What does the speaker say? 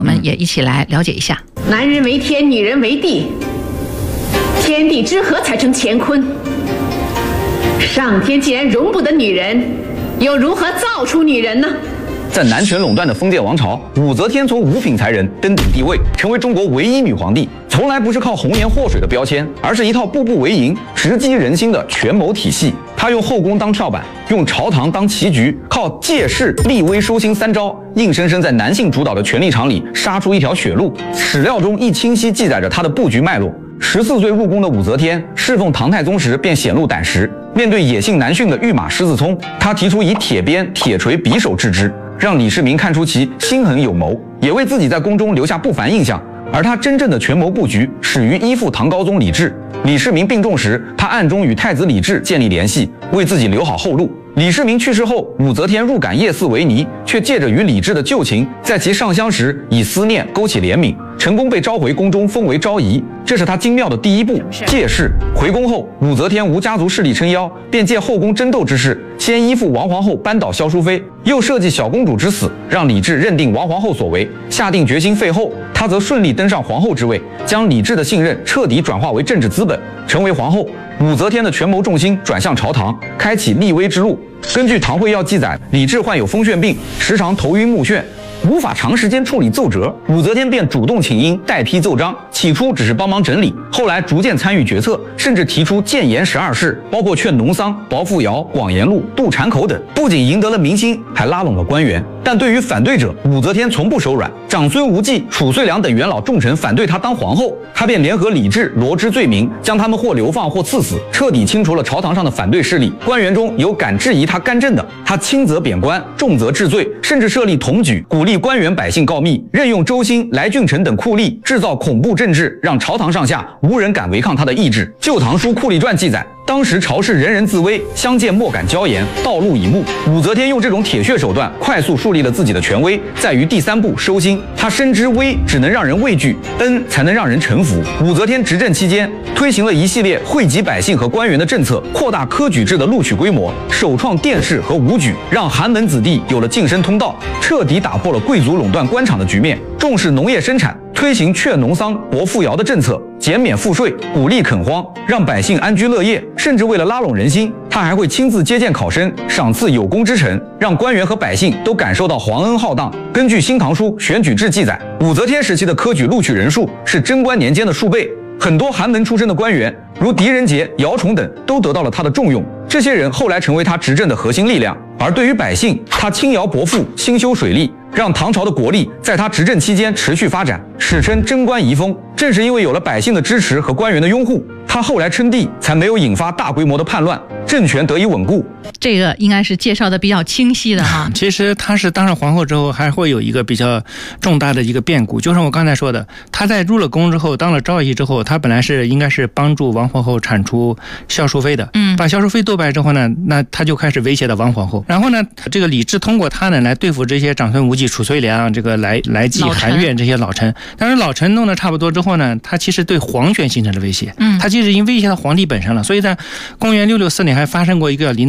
我们也一起来了解一下。 男人为天，女人为地，天地之和才成乾坤。上天既然容不得女人，又如何造出女人呢？ 在男权垄断的封建王朝，武则天从五品才人登顶帝位，成为中国唯一女皇帝，从来不是靠红颜祸水的标签，而是一套步步为营、直击人心的权谋体系。她用后宫当跳板，用朝堂当棋局，靠借势、立威、收心三招，硬生生在男性主导的权力场里杀出一条血路。史料中一清晰记载着她的布局脉络。14岁入宫的武则天侍奉唐太宗时便显露胆识，面对野性难驯的御马狮子聪，她提出以铁鞭、铁锤、匕首制之，让李世民看出其心狠有谋，也为自己在宫中留下不凡印象。而他真正的权谋布局始于依附唐高宗李治。李世民病重时，他暗中与太子李治建立联系，为自己留好后路。李世民去世后，武则天入感夜祀维尼，却借着与李治的旧情，在其上香时以思念勾起怜悯，成功被召回宫中，封为昭仪。这是他精妙的第一步，借势。回宫后，武则天无家族势力撑腰，便借后宫争斗之势，先依附王皇后扳倒萧淑妃，又设计小公主之死，让李治认定王皇后所为，下定决心废后。他则顺利登上皇后之位，将李治的信任彻底转化为政治资本，成为皇后。武则天的权谋重心转向朝堂，开启立威之路。根据《唐会要》记载，李治患有风眩病，时常头晕目眩，无法长时间处理奏折，武则天便主动请缨代批奏章。起初只是帮忙整理，后来逐渐参与决策，甚至提出谏言12事，包括劝农桑、薄富瑶、广延路、渡禅口等，不仅赢得了民心，还拉拢了官员。但对于反对者，武则天从不手软。长孙无忌、褚遂良等元老重臣反对她当皇后，她便联合李治罗织罪名，将他们或流放或赐死，彻底清除了朝堂上的反对势力。官员中有敢质疑她干政的，她轻则贬官，重则治罪，甚至设立铜举，鼓励官员百姓告密，任用周兴、来俊臣等酷吏，制造恐怖政治，让朝堂上下无人敢违抗他的意志。《旧唐书·酷吏传》记载，当时朝士人人自危，相见莫敢交言，道路以目。武则天用这种铁血手段，快速树立了自己的权威，在于第3步收心。她深知威只能让人畏惧，恩才能让人臣服。武则天执政期间，推行了一系列惠及百姓和官员的政策，扩大科举制的录取规模，首创殿试和武举，让寒门子弟有了晋升通道，彻底打破了贵族垄断官场的局面。重视农业生产，推行劝农桑、薄富瑶的政策，减免赋税，鼓励垦荒，让百姓安居乐业。甚至为了拉拢人心，他还会亲自接见考生，赏赐有功之臣，让官员和百姓都感受到皇恩浩荡。根据《新唐书·选举志》记载，武则天时期的科举录取人数是贞观年间的数倍，很多寒门出身的官员，如狄仁杰、姚崇等，都得到了他的重用。这些人后来成为他执政的核心力量。而对于百姓，他轻徭薄赋，兴修水利，让唐朝的国力在他执政期间持续发展，史称贞观遗风。正是因为有了百姓的支持和官员的拥护，他后来称帝，才没有引发大规模的叛乱，政权得以稳固。 这个应该是介绍的比较清晰的哈。 其实她是当上皇后之后，还会有一个比较重大的一个变故，就是我刚才说的，她在入了宫之后，当了昭仪之后，她本来是应该是帮助王皇后铲除萧淑妃的，把萧淑妃斗败之后呢，那她就开始威胁到王皇后。然后呢，这个李治通过她呢来对付这些长孙无忌、褚遂良、这个来济、韩苑这些老臣。但是老臣弄得差不多之后呢，他其实对皇权形成了威胁，他其实已经威胁到皇帝本身了。所以在公元664年还发生过一个